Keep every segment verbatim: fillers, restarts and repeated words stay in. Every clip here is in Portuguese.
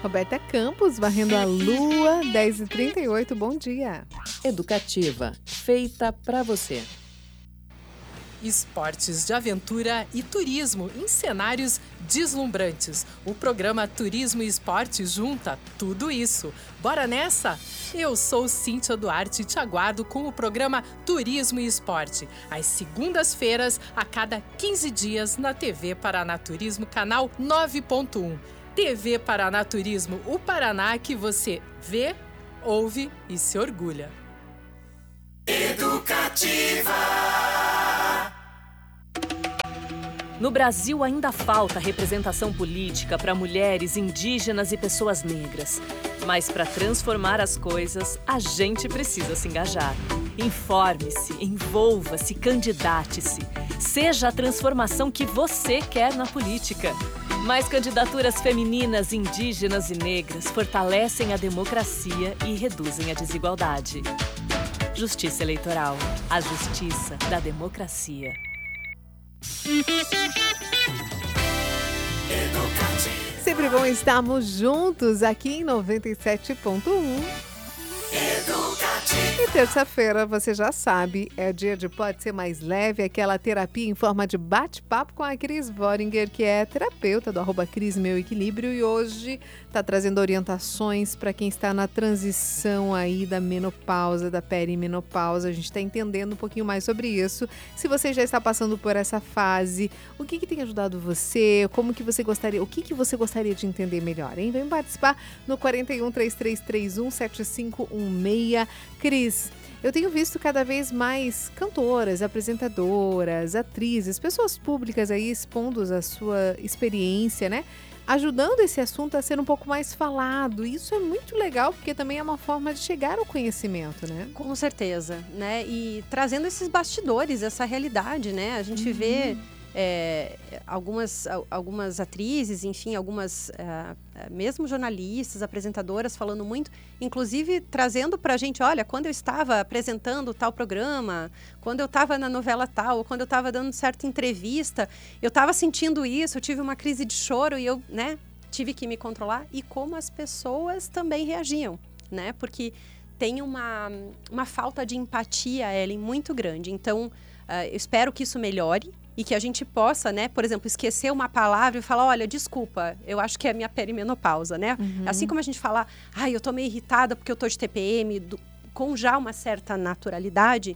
Roberta Campos, varrendo a lua, dez e trinta e oito, bom dia. Educativa, feita para você. Esportes de aventura e turismo em cenários deslumbrantes. O programa Turismo e Esporte junta tudo isso. Bora nessa? Eu sou Cíntia Duarte e te aguardo com o programa Turismo e Esporte, às segundas-feiras, a cada quinze dias, na T V Paraná Turismo, canal nove ponto um. T V Paraná Turismo, o Paraná que você vê, ouve e se orgulha. Educativa. No Brasil ainda falta representação política para mulheres, indígenas e pessoas negras. Mas para transformar as coisas, a gente precisa se engajar. Informe-se, envolva-se, candidate-se. Seja a transformação que você quer na política. Mais candidaturas femininas, indígenas e negras fortalecem a democracia e reduzem a desigualdade. Justiça Eleitoral. A justiça da democracia. Sempre bom estarmos juntos aqui em noventa e sete ponto um. E terça-feira, você já sabe, é o dia de Pode Ser Mais Leve, aquela terapia em forma de bate-papo com a Cris Voringer, que é terapeuta do arroba Cris Meu Equilíbrio, e hoje está trazendo orientações para quem está na transição aí da menopausa, da perimenopausa. A gente está entendendo um pouquinho mais sobre isso. Se você já está passando por essa fase, o que, que tem ajudado você? Como que você gostaria, o que, que você gostaria de entender melhor, hein? Vem participar no quarenta e um, trinta e três trinta e um, setenta e cinco dezesseis. Cris, eu tenho visto cada vez mais cantoras, apresentadoras, atrizes, pessoas públicas aí expondo a sua experiência, né? Ajudando esse assunto a ser um pouco mais falado. Isso é muito legal, porque também é uma forma de chegar ao conhecimento, né? Com certeza, né? E trazendo esses bastidores, essa realidade, né? A gente uhum. vê é, algumas, algumas atrizes, enfim, algumas, é, mesmo jornalistas, apresentadoras falando muito, inclusive trazendo pra gente, olha, quando eu estava apresentando tal programa, quando eu estava na novela tal, ou quando eu estava dando certa entrevista, eu estava sentindo isso, eu tive uma crise de choro e eu, né, tive que me controlar. E como as pessoas também reagiam, né? Porque tem uma, uma falta de empatia, Ellen, muito grande. Então, uh, eu espero que isso melhore e que a gente possa, né, por exemplo, esquecer uma palavra e falar, olha, desculpa, eu acho que é a minha perimenopausa, né? Uhum. Assim como a gente fala, ai, eu tô meio irritada porque eu tô de T P M, do, com já uma certa naturalidade,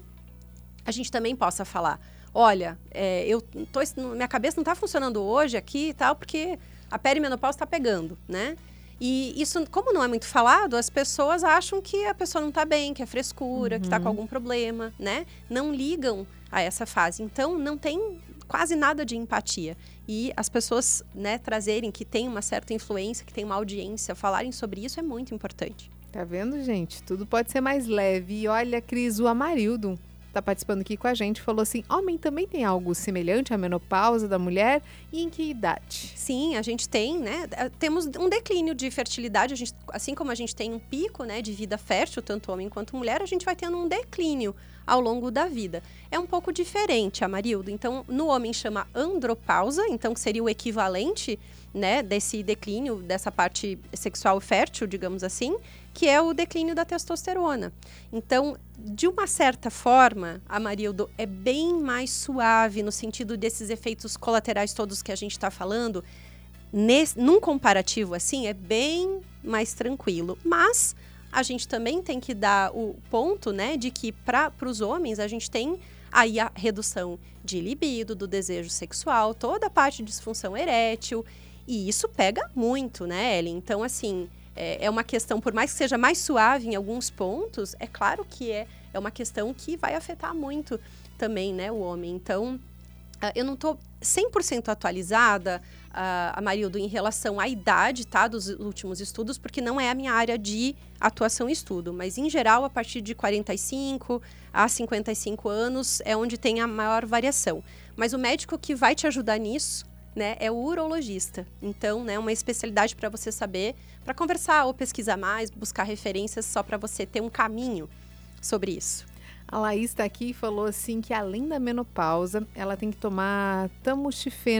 a gente também possa falar, olha, é, eu tô, minha cabeça não tá funcionando hoje aqui e tal, porque a perimenopausa tá pegando, né? E isso, como não é muito falado, as pessoas acham que a pessoa não tá bem, que é frescura, uhum. que tá com algum problema, né? Não ligam a essa fase. Então, não tem quase nada de empatia. E as pessoas, né, trazerem que tem uma certa influência, que tem uma audiência, falarem sobre isso é muito importante. Tá vendo, gente? Tudo pode ser mais leve. E olha, Cris, o Amarildo está participando aqui com a gente, falou assim, homem também tem algo semelhante à menopausa da mulher e em que idade? Sim, a gente tem, né, temos um declínio de fertilidade, a gente, assim como a gente tem um pico, né, de vida fértil, tanto homem quanto mulher, a gente vai tendo um declínio ao longo da vida. É um pouco diferente, Amarildo, então no homem chama andropausa, então seria o equivalente, né, desse declínio, dessa parte sexual fértil, digamos assim, que é o declínio da testosterona. Então, de uma certa forma, Amarildo, é bem mais suave no sentido desses efeitos colaterais todos que a gente está falando. Nesse, num comparativo assim, é bem mais tranquilo. Mas a gente também tem que dar o ponto, né, de que para os homens a gente tem aí a redução de libido, do desejo sexual, toda a parte de disfunção erétil. E isso pega muito, né, Ellen? Então, assim, é, é uma questão, por mais que seja mais suave em alguns pontos, é claro que é, é uma questão que vai afetar muito também, né, o homem. Então, uh, eu não estou cem por cento atualizada, uh, Amarildo, em relação à idade, tá, dos últimos estudos, porque não é a minha área de atuação e estudo. Mas, em geral, a partir de quarenta e cinco a cinquenta e cinco anos é onde tem a maior variação. Mas o médico que vai te ajudar nisso, né, é o urologista. Então, né, uma especialidade para você saber, para conversar ou pesquisar mais, buscar referências só para você ter um caminho sobre isso. A Laís está aqui e falou assim que além da menopausa, ela tem que tomar tamoxifeno,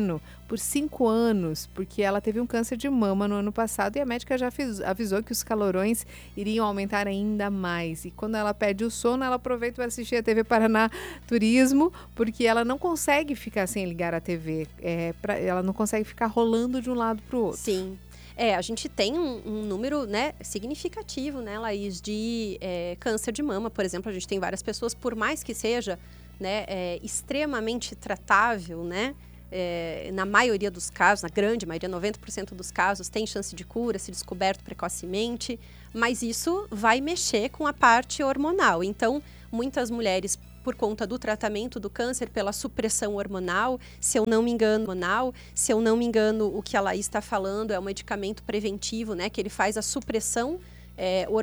por cinco anos, porque ela teve um câncer de mama no ano passado e a médica já fiz, avisou que os calorões iriam aumentar ainda mais. E quando ela perde o sono, ela aproveita para assistir a T V Paraná Turismo, porque ela não consegue ficar sem ligar a T V. É, pra, ela não consegue ficar rolando de um lado para o outro. Sim. É, a gente tem um, um número, né, significativo, né, Laís, de é, câncer de mama, por exemplo. A gente tem várias pessoas, por mais que seja, né, é, extremamente tratável, né, é, na maioria dos casos, na grande maioria, noventa por cento dos casos, tem chance de cura, se descoberto precocemente, mas isso vai mexer com a parte hormonal. Então, muitas mulheres, por conta do tratamento do câncer, pela supressão hormonal, se eu não me engano, hormonal, se eu não me engano, o que a Laís está falando é um medicamento preventivo, né, que ele faz a supressão é, hormonal